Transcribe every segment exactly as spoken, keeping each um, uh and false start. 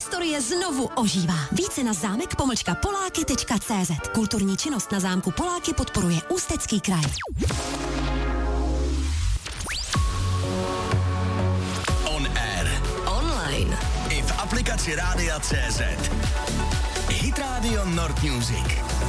Historie znovu ožívá. Více na zámek pomlčka poláky tečka cé zet. Kulturní činnost na zámku Poláky podporuje Ústecký kraj. On air. Online. I v aplikaci Rádia C Z. Hit Radio Nord Music.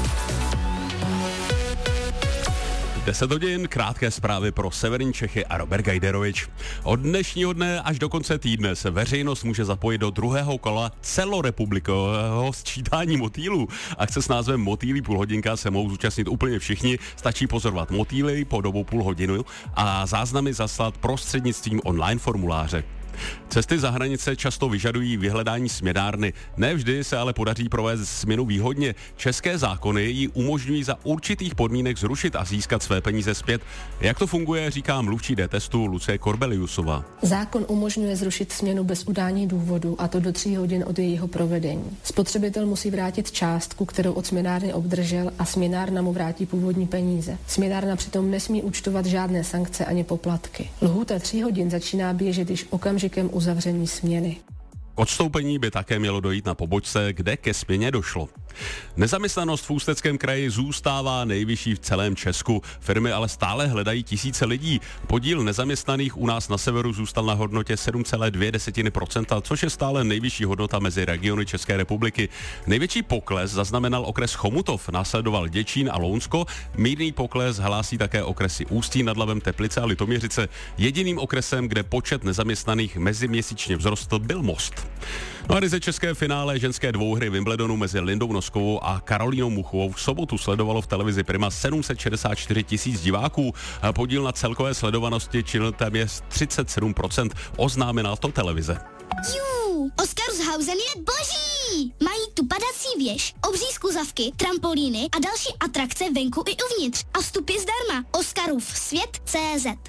deset hodin, krátké zprávy pro severní Čechy a Robert Gajderovič. Od dnešního dne až do konce týdne se veřejnost může zapojit do druhého kola celorepublikového sčítání motýlů. Akce s názvem Motýlí půl hodinka se mohou zúčastnit úplně všichni. Stačí pozorovat motýly po dobu půl hodinu a záznamy zaslat prostřednictvím online formuláře. Cesty za hranice často vyžadují vyhledání směnárny. Ne vždy se ale podaří provést směnu výhodně. České zákony ji umožňují za určitých podmínek zrušit a získat své peníze zpět. Jak to funguje, říká mluvčí D-testu Lucie Korbeliusová. Zákon umožňuje zrušit směnu bez udání důvodu, a to do tří hodin od jejího provedení. Spotřebitel musí vrátit částku, kterou od směnárny obdržel, a směnárna mu vrátí původní peníze. Směnárna přitom nesmí účtovat žádné sankce ani poplatky. Lhůta tří hodin začíná běžet již okamžikem uzavření směny. K odstoupení by také mělo dojít na pobočce, kde ke směně došlo. Nezaměstnanost v Ústeckém kraji zůstává nejvyšší v celém Česku. Firmy ale stále hledají tisíce lidí. Podíl nezaměstnaných u nás na severu zůstal na hodnotě sedm celá dvě procenta, což je stále nejvyšší hodnota mezi regiony České republiky. Největší pokles zaznamenal okres Chomutov, následoval Děčín a Lounsko. Mírný pokles hlásí také okresy Ústí nad Labem, Teplice a Litoměřice. Jediným okresem, kde počet nezaměstnaných meziměsíčně vzrostl, byl Most. No a ryze české finále ženské dvouhry Wimbledonu mezi Lindou Noskovou a Karolínou Muchovou v sobotu sledovalo v televizi Prima sedm set šedesát čtyři tisíc diváků. Podíl na celkové sledovanosti činil téměř třicet sedm procent, oznámila to televize. Jú, Oscarshausen je boží! Mají tu padací věž, obří skluzavky, trampolíny a další atrakce venku i uvnitř. A vstup je zdarma. Oscarův svět tečka cé zet.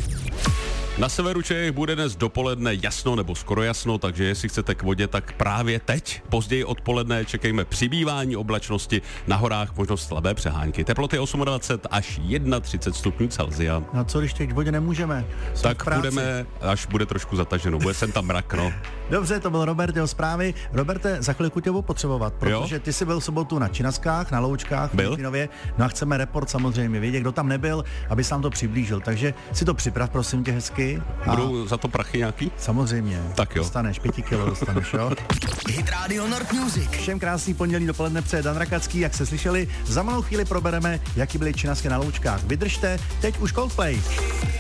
Na severu Čech bude dnes dopoledne jasno nebo skoro jasno, takže jestli chcete k vodě, tak právě teď. Později odpoledne čekejme přibývání oblačnosti, na horách možnost slabé přehánky. Teploty dvacet osm až třicet jedna stupňů Celsia. No co, když teď v vodě nemůžeme? Jsme tak budeme, až bude trošku zataženo, bude sem tam mrak, no. Dobře, to byl Robert, jeho zprávy. Roberte, za chvilku tě budu potřebovat, protože ty jsi byl v sobotu na Činaskách, na Loučkách, byl? v Litvinově, no a chceme report samozřejmě vědět, kdo tam nebyl, aby se nám to přiblížil, takže si to připrav, prosím tě, hezky. Budou za to prachy nějaký? Samozřejmě. Tak jo. Dostaneš, pěti kilo dostaneš, jo? Hit Radio Nord Music. Všem krásný pondělí dopoledne přeje Dan Rakacký, jak se slyšeli. Za malou chvíli probereme, jaký byly Činasky na Loučkách. Vydržte, teď už Coldplay.